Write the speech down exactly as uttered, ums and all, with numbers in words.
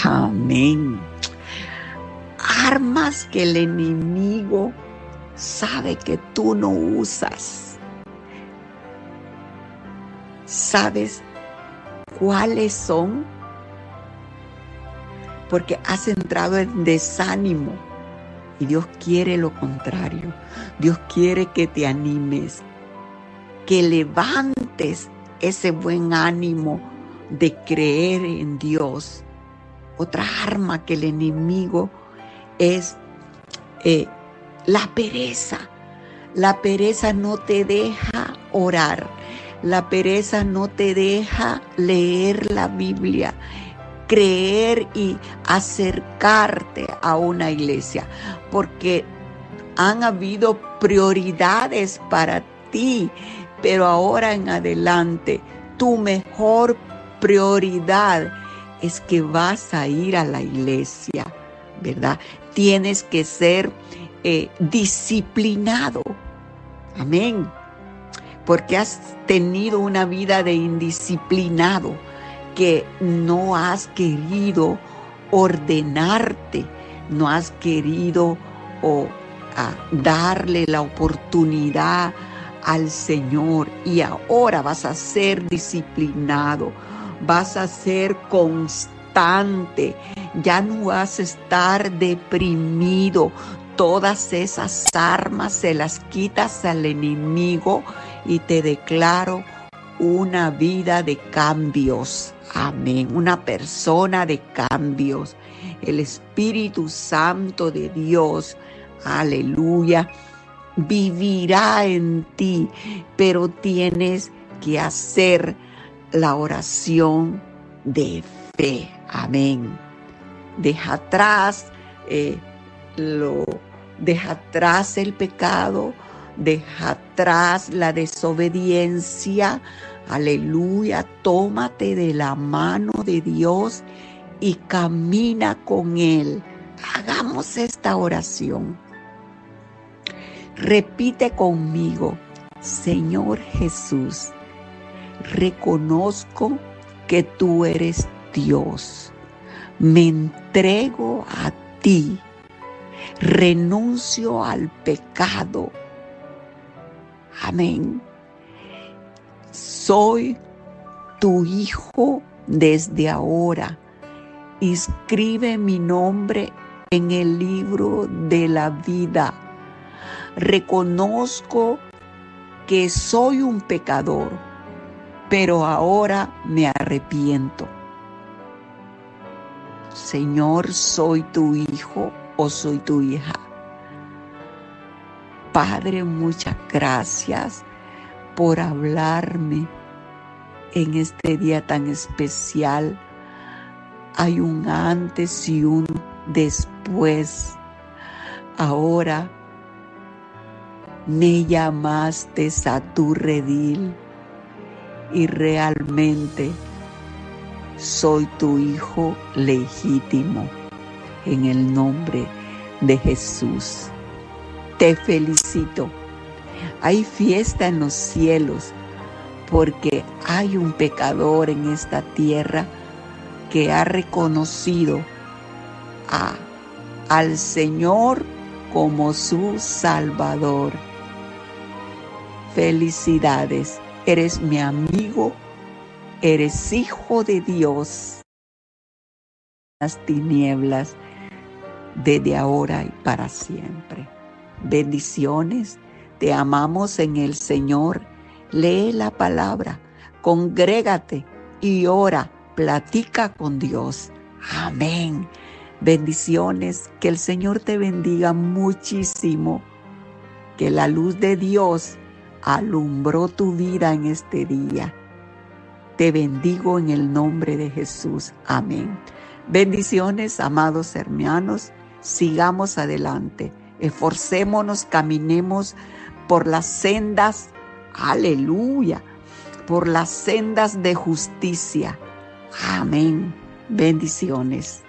Amén. Armas que el enemigo sabe que tú no usas. ¿Sabes cuáles son? Porque has entrado en desánimo y Dios quiere lo contrario. Dios quiere que te animes, que levantes ese buen ánimo de creer en Dios. Otra arma que el enemigo es eh, la pereza. La pereza no te deja orar. La pereza no te deja leer la Biblia, creer y acercarte a una iglesia, porque han habido prioridades para ti, pero ahora en adelante tu mejor prioridad es que vas a ir a la iglesia, ¿verdad? Tienes que ser eh, disciplinado. Amén. Porque has tenido una vida de indisciplinado, que no has querido ordenarte, no has querido oh, a darle la oportunidad al Señor, y ahora vas a ser disciplinado, vas a ser constante, ya no vas a estar deprimido. Todas esas armas se las quitas al enemigo y te declaro una vida de cambios. Amén. Una persona de cambios. El Espíritu Santo de Dios, aleluya, vivirá en ti, pero tienes que hacer la oración de fe. Amén. Deja atrás, eh, lo, deja atrás el pecado, deja atrás la desobediencia. Aleluya, tómate de la mano de Dios y camina con Él. Hagamos esta oración. Repite conmigo: Señor Jesús, reconozco que tú eres Dios. Me entrego a ti. Renuncio al pecado. Amén. Soy tu hijo desde ahora. Inscribe mi nombre en el libro de la vida. Reconozco que soy un pecador, pero ahora me arrepiento. Señor, soy tu hijo o soy tu hija. Padre, muchas gracias por hablarme en este día tan especial. Hay un antes y un después. Ahora me llamaste a tu redil y realmente soy tu hijo legítimo. En el nombre de Jesús. Te felicito. Hay fiesta en los cielos porque hay un pecador en esta tierra que ha reconocido a, al Señor como su Salvador. Felicidades, eres mi amigo, eres hijo de Dios. Las tinieblas desde ahora y para siempre. Bendiciones, te amamos en el Señor. Lee la palabra, congrégate y ora, platica con Dios. Amén. Bendiciones, que el Señor te bendiga muchísimo, que la luz de Dios alumbró tu vida en este día. Te bendigo en el nombre de Jesús. Amén. Bendiciones, amados hermanos, sigamos adelante, esforcémonos, caminemos por las sendas, aleluya, por las sendas de justicia. Amén. Bendiciones.